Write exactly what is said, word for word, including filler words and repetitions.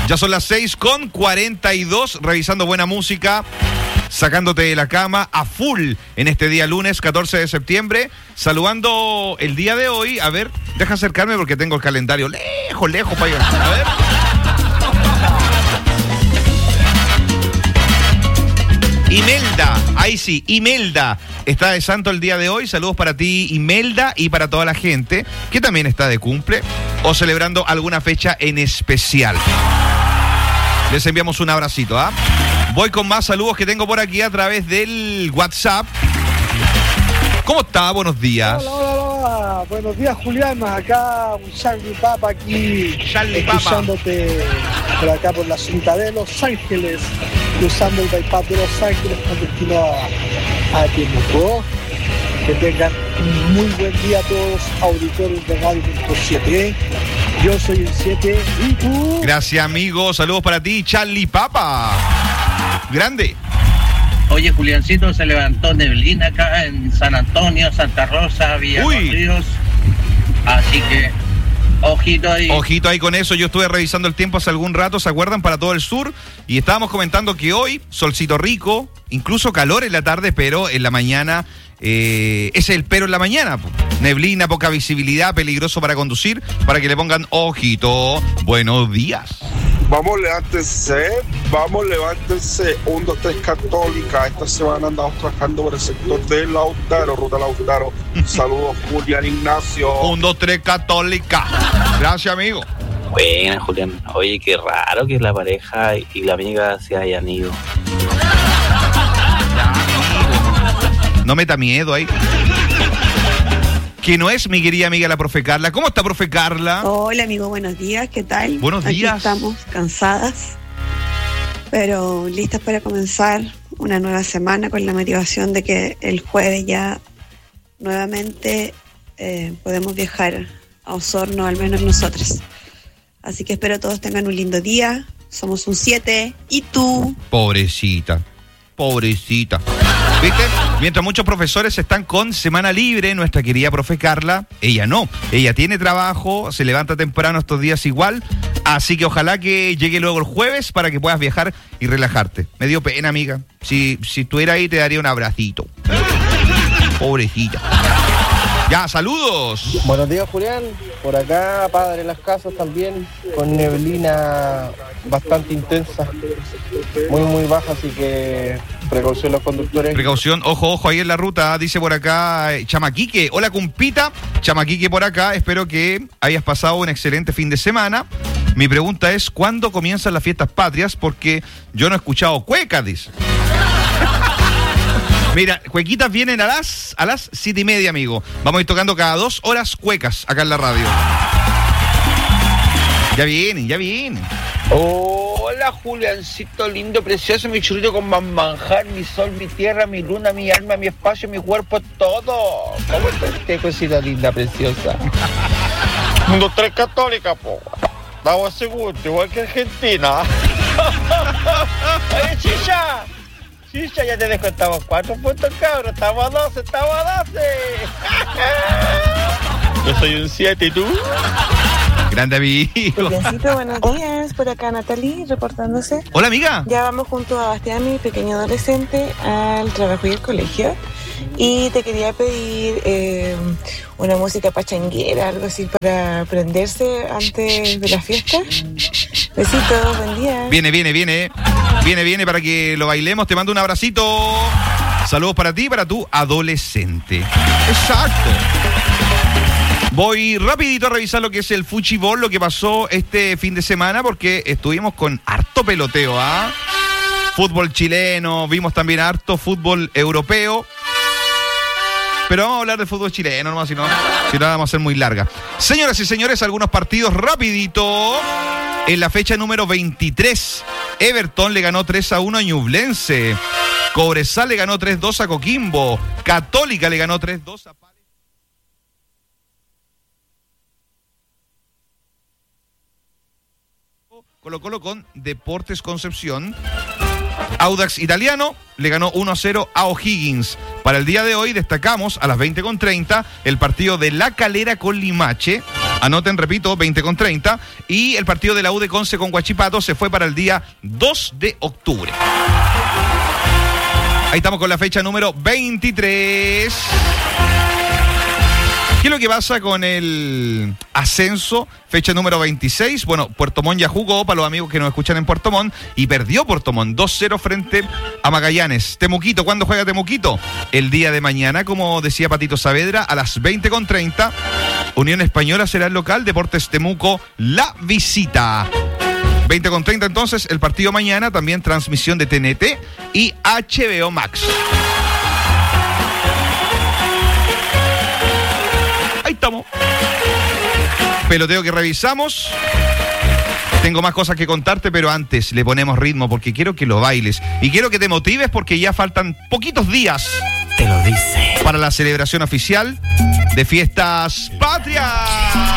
Ya son las seis con cuarenta y dos, revisando buena música, sacándote de la cama a full en este día lunes catorce de septiembre, saludando el día de hoy. A ver, deja acercarme porque tengo el calendario lejos, lejos para allá. A ver. Imelda, ahí sí, Imelda está de santo el día de hoy. Saludos para ti, Imelda, y para toda la gente que también está de cumple o celebrando alguna fecha en especial. Les enviamos un abracito, ¿ah? Voy con más saludos que tengo por aquí a través del WhatsApp. ¿Cómo está? Buenos días. Hola, hola, hola. Buenos días, Julián. Acá un Charlie Papa aquí, Charlie escuchándote Papa. Por acá por la ciudad de Los Ángeles, cruzando el bypass de Los Ángeles con destino a, a Temuco. Que tengan un muy buen día a todos, auditores de Radio punto siete. Yo soy el siete y tú. Gracias, amigo. Saludos para ti, Charlie Papa. Grande. Oye, Juliancito, se levantó neblina acá en San Antonio, Santa Rosa, Villa Los Ríos. Así que, ojito ahí. Ojito ahí con eso. Yo estuve revisando el tiempo hace algún rato, ¿se acuerdan? Para todo el sur. Y estábamos comentando que hoy, solcito rico, incluso calor en la tarde, pero en la mañana, eh, ese es el pero en la mañana. Neblina, poca visibilidad, peligroso para conducir, para que le pongan ojito. Buenos días. Vamos, levántense, vamos, levántense. Un, dos, tres, Católica. Esta semana andamos trabajando por el sector de Lautaro, Ruta Lautaro. Saludos, Julián Ignacio. Un, dos, tres, Católica. Gracias, amigo. Buena, Julián. Oye, qué raro que la pareja y la amiga se hayan ido. Ya, amigo. No meta miedo ahí. Que no es mi querida amiga la profe Carla. ¿Cómo está, profe Carla? Hola, amigo, buenos días, ¿qué tal? Buenos días. Aquí estamos cansadas, pero listas para comenzar una nueva semana con la motivación de que el jueves ya nuevamente eh, podemos viajar a Osorno, al menos nosotros. Así que espero todos tengan un lindo día. Somos un siete. ¿Y tú? Pobrecita. Pobrecita. ¿Viste? Mientras muchos profesores están con semana libre, nuestra querida profe Carla, ella no. Ella tiene trabajo, se levanta temprano estos días igual, así que ojalá que llegue luego el jueves para que puedas viajar y relajarte. Me dio pena, amiga. Si, si estuviera ahí te daría un abracito. Pobrecita. Ya, saludos. Buenos días, Julián. Por acá, Padre Las Casas también, con neblina bastante intensa, muy, muy baja, así que precaución los conductores. Precaución, ojo, ojo, ahí en la ruta, dice por acá eh, Chamaquique. Hola, cumpita. Chamaquique por acá, espero que hayas pasado un excelente fin de semana. Mi pregunta es, ¿cuándo comienzan las fiestas patrias? Porque yo no he escuchado cuecas, dice. Mira, cuequitas vienen a las a las siete y media, amigo. Vamos a ir tocando cada dos horas cuecas acá en la radio. Ya vienen, ya vienen. Hola, Juliancito lindo, precioso, mi churrito con manjar, mi sol, mi tierra, mi luna, mi alma, mi espacio, mi cuerpo, todo. ¿Cómo está usted, cosita linda, preciosa? Mundo tres Católica, po. Estamos seguros, igual que Argentina. ¡Oye, chicha! Chicha, ya te descontamos cuatro puntos, cabros. Estamos a doce, estamos a doce. Yo soy un siete, ¿y tú? Grande amigo. Juliancito, buenos días. Por acá Natalie reportándose. Hola, amiga. Ya vamos junto a Bastián, mi pequeño adolescente, al trabajo y al colegio. Y te quería pedir eh, una música pachanguera, algo así para prenderse antes de la fiesta. Besitos, buen día. Viene, viene, viene. Viene, viene para que lo bailemos. Te mando un abracito. Saludos para ti y para tu adolescente. Exacto. Voy rapidito a revisar lo que es el Fuchibol, lo que pasó este fin de semana, porque estuvimos con harto peloteo, ¿ah? Fútbol chileno, vimos también harto fútbol europeo. Pero vamos a hablar de fútbol chileno, nomás, si no, si no vamos a ser muy larga. Señoras y señores, algunos partidos rapidito. En la fecha número veintitrés, Everton le ganó tres a uno a Ñublense. Cobresal le ganó tres dos a Coquimbo. Católica le ganó tres dos a Palestino. Colo Colo con Deportes Concepción. Audax Italiano le ganó uno a cero a O'Higgins. Para el día de hoy destacamos a las veinte con treinta el partido de La Calera con Limache. Anoten, repito, veinte con treinta. Y el partido de la U de Conce con Huachipato se fue para el día dos de octubre. Ahí estamos con la fecha número veintitrés. ¿Qué es lo que pasa con el ascenso? Fecha número veintiséis. Bueno, Puerto Montt ya jugó, para los amigos que nos escuchan en Puerto Montt, y perdió Puerto Montt dos cero frente a Magallanes. Temuquito, ¿cuándo juega Temuquito? El día de mañana, como decía Patito Saavedra, a las veinte con treinta. Unión Española será el local, Deportes Temuco la visita. veinte con treinta entonces, el partido mañana, también transmisión de T N T y H B O Max. Ahí estamos. Peloteo que revisamos. Tengo más cosas que contarte, pero antes le ponemos ritmo porque quiero que lo bailes. Y quiero que te motives porque ya faltan poquitos días. Te lo dice. Para la celebración oficial de Fiestas Patrias.